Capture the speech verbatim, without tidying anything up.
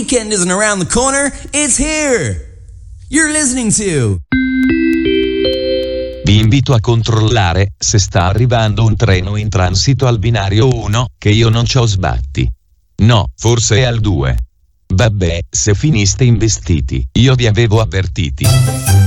weekend isn't around the corner, it's here. You're listening to... Vi invito a controllare se sta arrivando un treno in transito al binario uno, che io non c'ho sbatti. No, forse è al due. Vabbè, se finiste investiti, io vi avevo avvertiti.